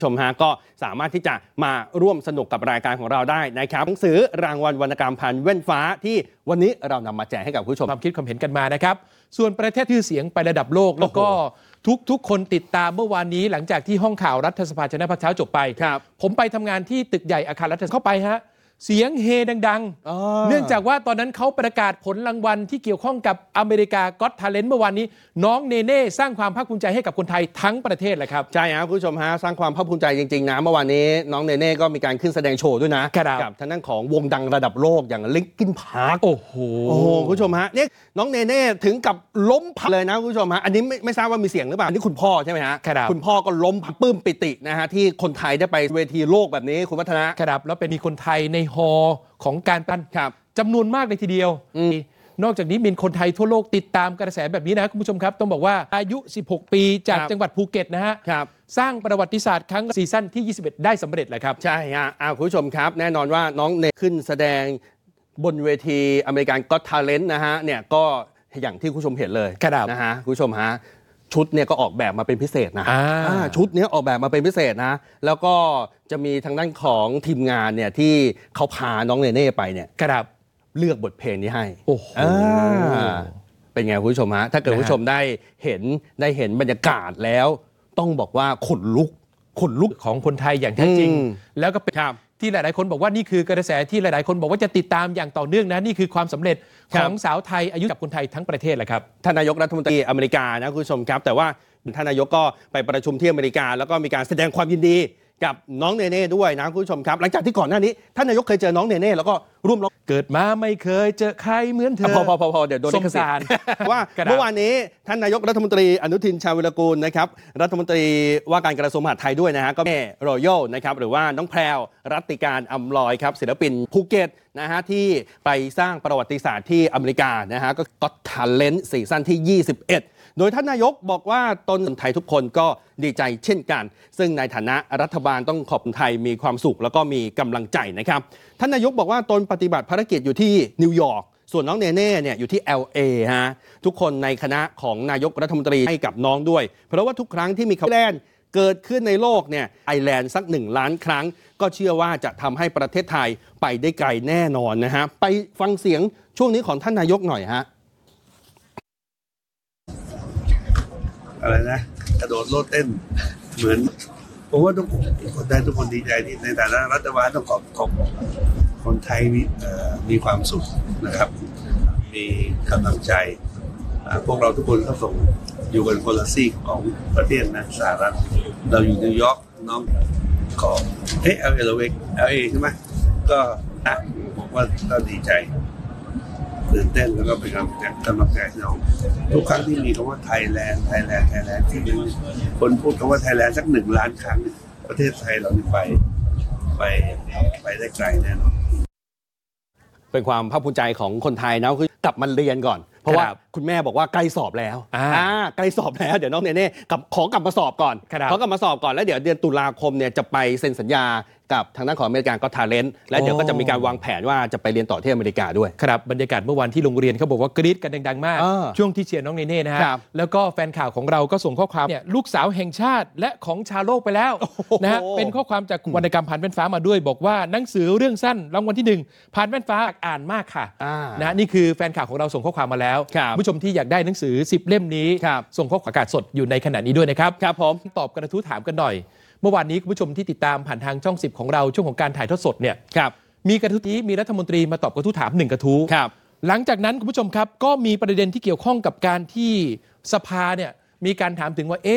ชมฮะก็สามารถที่จะมาร่วมสนุกกับรายการของเราได้นะครับหนังสือรางวัลวรรณกรรมพันแว่นฟ้าที่วันนี้เรานำมาแจกให้กับผู้ชมความคิดความเห็นกันมานะครับส่วนประเทศชื่อเสียงไประดับโลกแล้วก็ทุกคนติดตามเมื่อวานนี้หลังจากที่ห้องข่าวรัฐสภาชนะพักเช้าจบไปผมไปทำงานที่ตึกใหญ่อาคารรัฐสภาเข้าไปฮะเสียงเฮดังๆเนื่องจากว่าตอนนั้นเขาประกาศผลรางวัลที่เกี่ยวข้องกับอเมริกาก็อตทาเลนต์เมื่อวานนี้น้องเนเน่สร้างความภาคภูมิใจให้กับคนไทยทั้งประเทศเลยครับใช่ครับคุณผู้ชมฮะสร้างความภาคภูมิใจจริงๆนะเมื่อวานนี้น้องเนเน่ก็มีการขึ้นแสดงโชว์ด้วยนะกับทางด้านของวงดังระดับโลกอย่างลิงคินพาร์คโอ้โหคุณผู้ชมฮะนี่น้องเนเน่ถึงกับล้มพับเลยนะคุณผู้ชมฮะอันนี้ไม่ทราบว่ามีเสียงหรือเปล่าอันนี้คุณพ่อใช่ไหมฮะคุณพ่อก็ล้มพับปลื้มปิตินะฮะที่คนไทยได้ไปเวทีโลกแบบนี้คุณวัฒนะครับแล้วเป็นมีคนไทยในฮอของการปั้นจำนวนมากเลยทีเดียวนอกจากนี้มีคนไทยทั่วโลกติดตามกระแสแบบนี้นะคุณผู้ชมครับต้องบอกว่าอายุ16ปีจากจังหวัดภูเก็ตนะฮะสร้างประวัติศาสตร์ครั้งซีซั่นที่21ได้สำเร็จเลยครับใช่ฮะคุณผู้ชมครับแน่นอนว่าน้องเนขึ้นแสดงบนเวทีอเมริกันก็อตทาเลนต์นะฮะเนี่ยก็อย่างที่คุณผู้ชมเห็นเลยนะฮะคุณผู้ชมฮะชุดเนี่ยก็ออกแบบมาเป็นพิเศษนะชุดนี้ออกแบบมาเป็นพิเศษนะแล้วก็จะมีทางด้านของทีมงานเนี่ยที่เขาพาน้องเนเน่ไปเนี่ยเลือกบทเพลงนี้ให้โอ้โหเป็นไงคุณผู้ชมฮะถ้าเกิดคุณผู้ชมได้เห็นบรรยากาศแล้วต้องบอกว่าขนลุกของคนไทยอย่างแท้จริงแล้วก็เป็นที่หลายๆคนบอกว่านี่คือกระแสที่หลายๆคนบอกว่าจะติดตามอย่างต่อเนื่องนะนี่คือความสำเร็จของสาวไทยอายุกับคนไทยทั้งประเทศแหละครับท่านนายกรัฐมนตรีอเมริกานะคุณผู้ชมครับแต่ว่าท่านนายกก็ไปประชุมที่อเมริกาแล้วก็มีการแสดงความยินดีกับน้องเนเน่ด้วยนะคุณผู้ชมครับหลังจากที่ก่อนหน้านี้ท่านนายกเคยเจอน้องเนเน่แล้วก็ร่วมร้องเกิดมาไม่เคยเจอใครเหมือนเธอพอเดี๋ยวโดนลิขสิทธิ์ว่าเมื่อวานนี้ท่านนายกรัฐมนตรีอนุทินชาญวิรากูลนะครับรัฐมนตรีว่าการกระทรวงมหาดไทยด้วยนะฮะก็แม่รอยัลนะครับหรือว่าน้องแพรวรัตติการอำลอยครับศิลปินภูเก็ตนะฮะที่ไปสร้างประวัติศาสตร์ที่อเมริกานะฮะก็ก็อตทาเลนต์ซีซั่นที่21โดยท่านนายกบอกว่าตนไทยทุกคนก็ดีใจเช่นกันซึ่งในฐานะรัฐบาลต้องขอบคุณไทยมีความสุขแล้วก็มีกำลังใจนะครับท่านนายกบอกว่าตนปฏิบัติภารกิจอยู่ที่นิวยอร์กส่วนน้องเนเน่เนี่ยอยู่ที่ LA ฮะทุกคนในคณะของนายกรัฐมนตรีให้กับน้องด้วยเพราะว่าทุกครั้งที่มีข่าวแลนด์เกิดขึ้นในโลกเนี่ยไอแลนด์สัก1 ล้านครั้งก็เชื่อว่าจะทำให้ประเทศไทยไปได้ไกลแน่นอนนะฮะไปฟังเสียงช่วงนี้ของท่านนายกหน่อยฮะอะไรนะกระโดดโลดเต้นเหมือนผมว่าทุกคนไทยทุกคนดีใจที่ในฐานะรัฐบาลต้องขอบคนไทยมีความสุขนะครับมีกำลังใจพวกเราทุกคนก็ส่งอยู่กันคนละซีกของประเทศนะสหรัฐเราอยู่นิวยอร์กน้องของLA ใช่ไหมก็ผมว่าก็ดีใจตื่นเต้นแล้วก็เป็นกำลังใจน้องทุกครั้งที่มีคำว่าไทยแลนด์ที่มีคนพูดคำว่าไทยแลนด์สัก1 ล้านครั้งประเทศไทยเราไปได้ไกลแน่นอนเป็นความภาคภูมิใจของคนไทยนะคือกลับมาเรียนก่อนเพราะว่าคุณแม่บอกว่าใกล้สอบแล้วใกล้สอบแล้วเดี๋ยวน้องเนเน่ขอกลับมาสอบก่อนแล้วเดี๋ยวเดือนตุลาคมเนี่ยจะไปเซ็นสัญญากับทางด้านของอเมริกันก็อตทาเลนต์และเดี๋ยวก็จะมีการวางแผนว่าจะไปเรียนต่อที่อเมริกาด้วยครับบรรยากาศเมื่อวันที่โรงเรียนเขาบอกว่ากรี๊ดกันดังๆมากช่วงที่เชียร์น้องเนเน่นะฮะแล้วก็แฟนข่าวของเราก็ส่งข้อความเนี่ยลูกสาวแห่งชาติและของชาวโลกไปแล้วนะฮะเป็นข้อความจากวรรณกรรมผ่านแว่นฟ้ามาด้วยบอกว่าหนังสือเรื่องสั้นรางวัลที่1ผ่านแว่นฟ้าอ่านมากค่ะนะนี่คือแฟนข่าวของเราส่งข้อความมาแล้วผู้ชมที่อยากได้หนังสือ10 เล่มนี้ส่งข้อความอากาศสดอยู่ในขณะนี้ด้วยนะครับครับผมตอบกระทู้ถามกันหน่อยเมื่อวานนี้คุณผู้ชมที่ติดตามผ่านทางช่อง10ของเราช่วงของการถ่ายทอดสดเนี่ยมีกระทู้นี้มีรัฐมนตรีมาตอบกระทู้ถาม1 กระทู้หลังจากนั้นคุณผู้ชมครับก็มีประเด็นที่เกี่ยวข้องกับการที่สภาเนี่ยมีการถามถึงว่า